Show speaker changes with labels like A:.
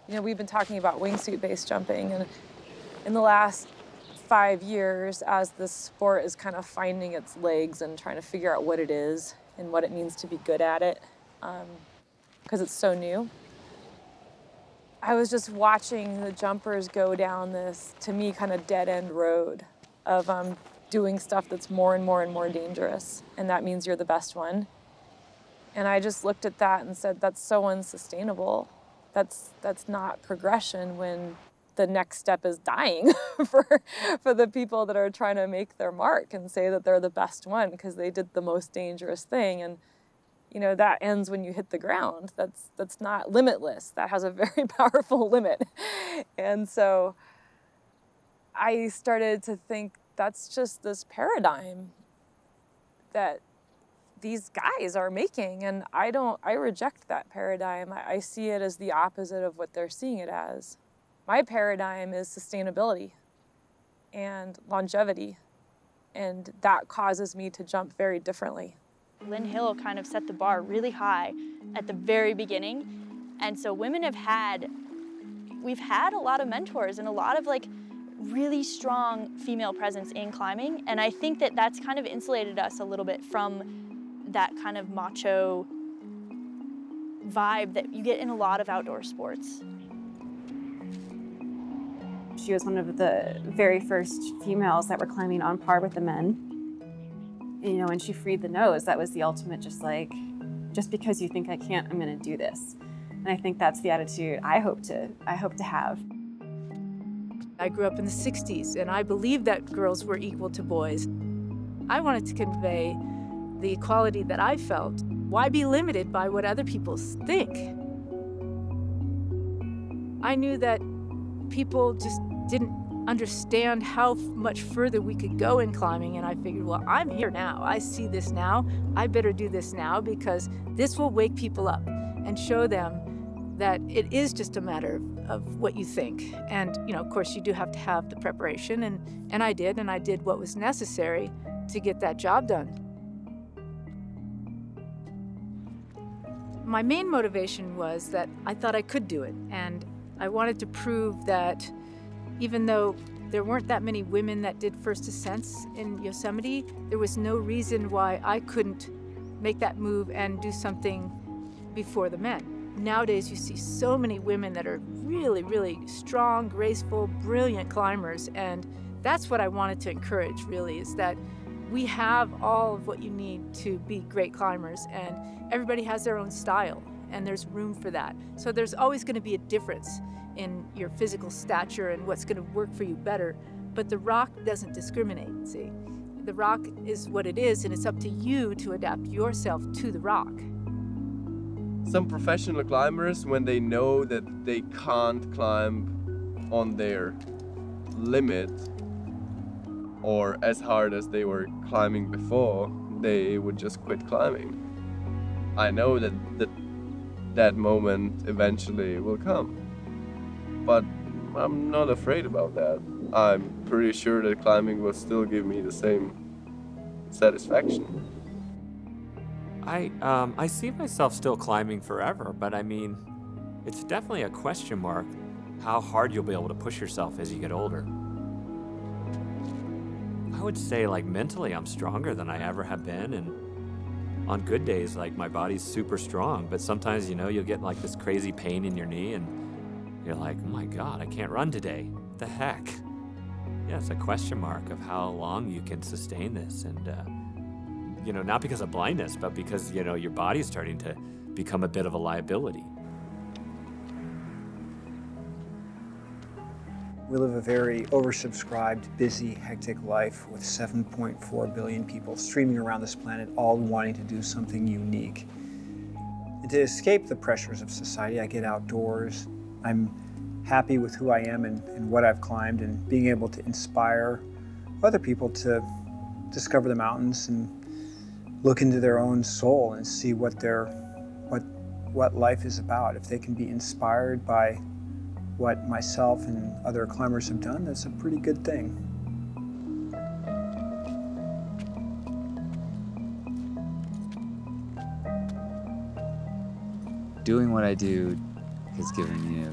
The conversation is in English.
A: You know, we've been talking about wingsuit-based jumping, and in the last 5 years, as the sport is kind of finding its legs and trying to figure out what it is and what it means to be good at it, because it's so new, I was just watching the jumpers go down this, to me, kind of dead-end road of doing stuff that's more and more and more dangerous, and that means you're the best one. And I just looked at that and said, that's so unsustainable. That's not progression when the next step is dying for the people that are trying to make their mark and say that they're the best one because they did the most dangerous thing. And you know, that ends when you hit the ground. That's not limitless. That has a very powerful limit. And so I started to think that's just this paradigm that these guys are making, and I reject that paradigm. I see it as the opposite of what they're seeing it as. My paradigm is sustainability and longevity, and that causes me to jump very differently.
B: Lynn Hill kind of set the bar really high at the very beginning. And so we've had a lot of mentors and a lot of like really strong female presence in climbing. And I think that that's kind of insulated us a little bit from that kind of macho vibe that you get in a lot of outdoor sports.
C: She was one of the very first females that were climbing on par with the men. You know, when she freed the nose, that was the ultimate, just because you think I can't, I'm gonna do this. And I think that's the attitude I hope to have.
D: I grew up in the 60s, and I believed that girls were equal to boys. I wanted to convey the equality that I felt. Why be limited by what other people think? I knew that people just didn't understand how much further we could go in climbing, and I figured, well, I'm here now. I see this now. I better do this now because this will wake people up and show them that it is just a matter of what you think. And, you know, of course, you do have to have the preparation, and I did what was necessary to get that job done. My main motivation was that I thought I could do it, and I wanted to prove that even though there weren't that many women that did first ascents in Yosemite, there was no reason why I couldn't make that move and do something before the men. Nowadays, you see so many women that are really, really strong, graceful, brilliant climbers, and that's what I wanted to encourage, really, is that we have all of what you need to be great climbers, and everybody has their own style, and there's room for that. So there's always going to be a difference in your physical stature and what's going to work for you better, but the rock doesn't discriminate, see? The rock is what it is, and it's up to you to adapt yourself to the rock.
E: Some professional climbers, when they know that they can't climb on their limit or as hard as they were climbing before, they would just quit climbing. I know that moment eventually will come. But I'm not afraid about that. I'm pretty sure that climbing will still give me the same satisfaction.
F: I see myself still climbing forever, but I mean, it's definitely a question mark how hard you'll be able to push yourself as you get older. I would say, like, mentally I'm stronger than I ever have been, and on good days, like, my body's super strong, but sometimes, you know, you'll get like this crazy pain in your knee and you're like, oh my God, I can't run today. What the heck? Yeah, it's a question mark of how long you can sustain this. And, you know, not because of blindness, but because, you know, your body's starting to become a bit of a liability.
G: We live a very oversubscribed, busy, hectic life with 7.4 billion people streaming around this planet, all wanting to do something unique. And to escape the pressures of society, I get outdoors. I'm happy with who I am and what I've climbed, and being able to inspire other people to discover the mountains and look into their own soul and see what life is about. If they can be inspired by what myself and other climbers have done, that's a pretty good thing.
H: Doing what I do has given me a